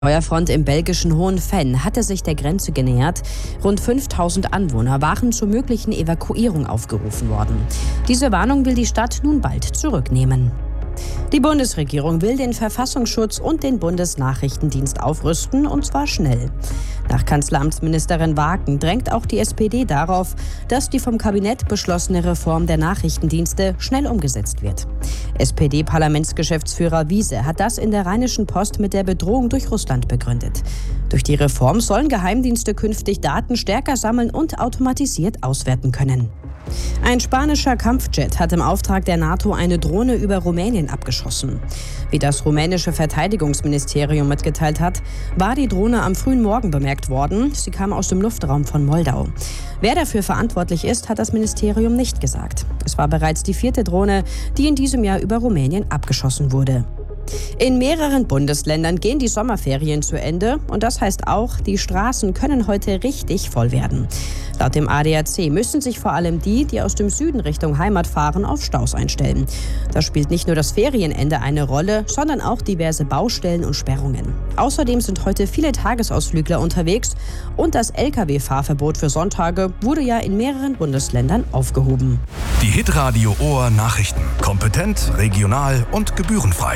Feuerfront im belgischen Hohenfenn hatte sich der Grenze genähert. Rund 5000 Anwohner waren zur möglichen Evakuierung aufgerufen worden. Diese Warnung will die Stadt nun bald zurücknehmen. Die Bundesregierung will den Verfassungsschutz und den Bundesnachrichtendienst aufrüsten, und zwar schnell. Nach Kanzleramtsministerin Wagen drängt auch die SPD darauf, dass die vom Kabinett beschlossene Reform der Nachrichtendienste schnell umgesetzt wird. SPD-Parlamentsgeschäftsführer Wiese hat das in der Rheinischen Post mit der Bedrohung durch Russland begründet. Durch die Reform sollen Geheimdienste künftig Daten stärker sammeln und automatisiert auswerten können. Ein spanischer Kampfjet hat im Auftrag der NATO eine Drohne über Rumänien abgeschossen. Wie das rumänische Verteidigungsministerium mitgeteilt hat, war die Drohne am frühen Morgen bemerkt worden. Sie kam aus dem Luftraum von Moldau. Wer dafür verantwortlich ist, hat das Ministerium nicht gesagt. Es war bereits die 4. Drohne, die in diesem Jahr über Rumänien abgeschossen wurde. In mehreren Bundesländern gehen die Sommerferien zu Ende und das heißt auch, die Straßen können heute richtig voll werden. Laut dem ADAC müssen sich vor allem die aus dem Süden Richtung Heimat fahren, auf Staus einstellen. Da spielt nicht nur das Ferienende eine Rolle, sondern auch diverse Baustellen und Sperrungen. Außerdem sind heute viele Tagesausflügler unterwegs und das Lkw-Fahrverbot für Sonntage wurde ja in mehreren Bundesländern aufgehoben. Die Hitradio Ohr Nachrichten. Kompetent, regional und gebührenfrei.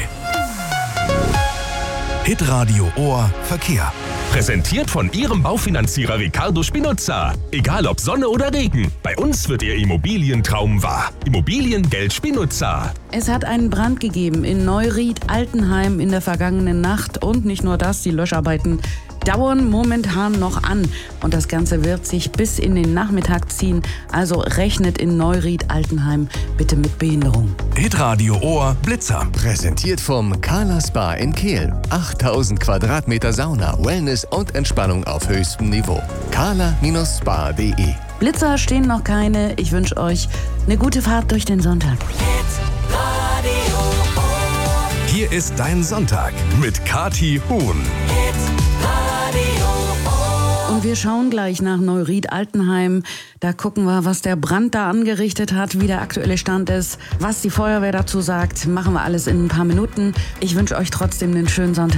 Hitradio Ohr Verkehr. Präsentiert von Ihrem Baufinanzierer Ricardo Spinuzza. Egal ob Sonne oder Regen, bei uns wird Ihr Immobilientraum wahr. Immobiliengeld Spinuzza. Es hat einen Brand gegeben in Neuried-Altenheim in der vergangenen Nacht. Und nicht nur das, die Löscharbeiten dauern momentan noch an. Und das Ganze wird sich bis in den Nachmittag ziehen. Also rechnet in Neuried-Altenheim bitte mit Behinderung. Hitradio Ohr Blitzer. Präsentiert vom Carla Spa in Kehl. 8000 Quadratmeter Sauna, Wellness und Entspannung auf höchstem Niveau. carla-spa.de. Blitzer stehen noch keine. Ich wünsche euch eine gute Fahrt durch den Sonntag. Hier ist dein Sonntag mit Kathi Huhn. Und wir schauen gleich nach Neuried-Altenheim. Da gucken wir, was der Brand da angerichtet hat, wie der aktuelle Stand ist, was die Feuerwehr dazu sagt. Machen wir alles in ein paar Minuten. Ich wünsche euch trotzdem einen schönen Sonntag.